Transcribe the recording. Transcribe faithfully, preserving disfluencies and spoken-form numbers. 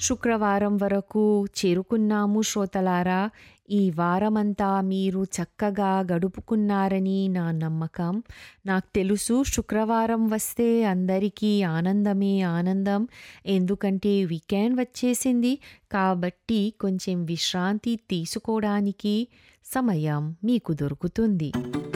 శుక్రవారం వరకు చేరుకున్నాము శ్రోతలారా. ఈ వారమంతా మీరు చక్కగా గడుపుకున్నారని నా నమ్మకం. నాకు తెలుసు శుక్రవారం వస్తే అందరికీ ఆనందమే ఆనందం. ఎందుకంటే వీకెండ్ వచ్చేసింది. కాబట్టి కొంచెం విశ్రాంతి తీసుకోవడానికి సమయం మీకు దొరుకుతుంది.